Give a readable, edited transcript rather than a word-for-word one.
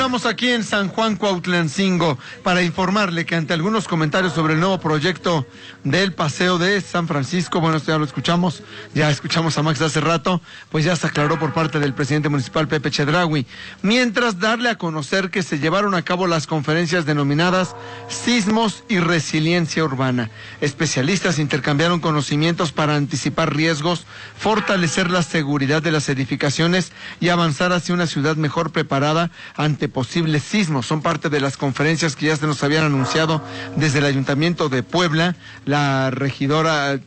Continuamos aquí en San Juan Cuautlancingo para informarle que ante algunos comentarios sobre el nuevo proyecto del Paseo de San Francisco, bueno, esto ya escuchamos a Max hace rato, pues ya se aclaró por parte del presidente municipal Pepe Chedraui, mientras darle a conocer que se llevaron a cabo las conferencias denominadas Sismos y Resiliencia Urbana. Especialistas intercambiaron conocimientos para anticipar riesgos, fortalecer la seguridad de las edificaciones y avanzar hacia una ciudad mejor preparada ante posibles sismos. Son parte de las conferencias que ya se nos habían anunciado desde el Ayuntamiento de Puebla. La regidora